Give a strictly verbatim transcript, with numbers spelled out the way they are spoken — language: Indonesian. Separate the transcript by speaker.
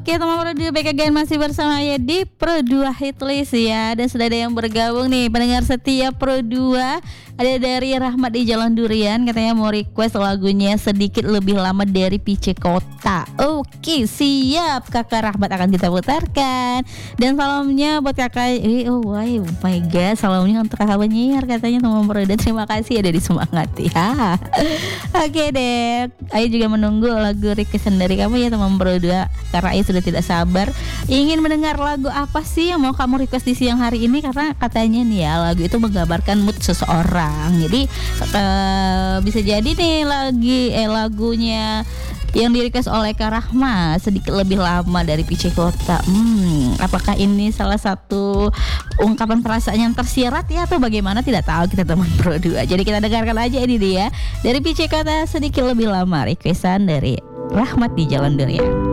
Speaker 1: Oke teman Pro dua B K G masih bersama saya di Pro dua Hitlist ya. Dan sudah ada yang bergabung nih, pendengar setia Pro dua. Ada dari Rahmat di Jalan Durian, katanya mau request lagunya Sedikit Lebih Lama dari P C Kota. Oke siap, kakak Rahmat akan kita putarkan. Dan salamnya buat kakak, eh, oh, wow, oh my god, salamnya untuk kakak penyiar katanya teman Pro dua. Terima kasih ada di semangat ya. Oke deh, Ayo juga menunggu lagu requestan dari kamu ya teman Pro dua. Karena Ayo sudah tidak sabar ingin mendengar lagu apa sih yang mau kamu request di siang hari ini, karena katanya nih ya lagu itu menggambarkan mood seseorang. Jadi uh, bisa jadi nih lagi eh lagunya yang di request oleh Kak Rahma Sedikit Lebih Lama dari P C Kota. Hmm, apakah ini salah satu ungkapan perasaan yang tersirat ya atau bagaimana, tidak tahu kita teman Pro dua. Jadi kita dengarkan aja ini dia dari P C Kota Sedikit Lebih Lama, requestan dari Rahmat di Jalan Durian.